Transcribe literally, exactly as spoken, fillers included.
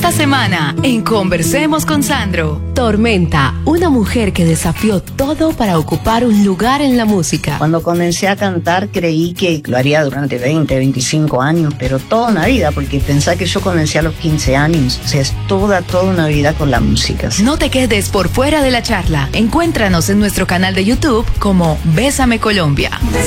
Esta semana, en Conversemos con Sandro. Tormenta, una mujer que desafió todo para ocupar un lugar en la música. Cuando comencé a cantar creí que lo haría durante veinte, veinticinco años, pero toda una vida, porque pensé que yo comencé a los quince años. O sea, es toda, toda una vida con la música. No te quedes por fuera de la charla. Encuéntranos en nuestro canal de YouTube como Bésame Colombia.